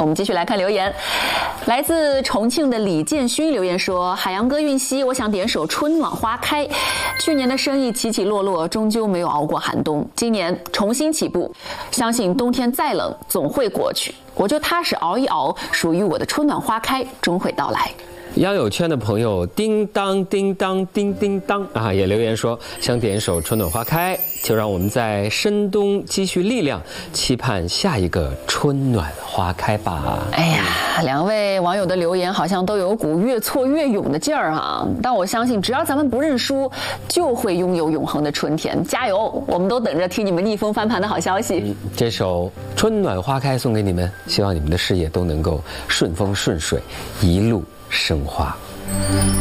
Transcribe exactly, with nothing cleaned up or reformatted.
我们继续来看留言，来自重庆的李建勋留言说：海洋歌韵西，我想点首《春暖花开》。去年的生意起起落落，终究没有熬过寒冬，今年重新起步，相信冬天再冷总会过去，我就踏实熬一熬，属于我的春暖花开终会到来。 交友圈的朋友叮当叮当叮叮当啊，也留言说想点一首《春暖花开》，就让我们在深冬积蓄力量，期盼下一个春暖花开吧。 哎呀，两位网友的留言好像都有股越挫越勇的劲儿啊！但我相信，只要咱们不认输，就会拥有永恒的春天。加油！我们都等着听你们逆风翻盘的好消息。 嗯、这首《春暖花开》送给你们，希望你们的事业都能够顺风顺水，一路生花。